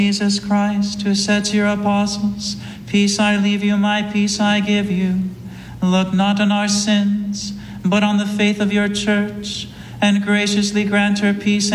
Jesus Christ, who said to your apostles, "Peace I leave you, my peace I give you," look not on our sins, but on the faith of your church, and graciously grant her peace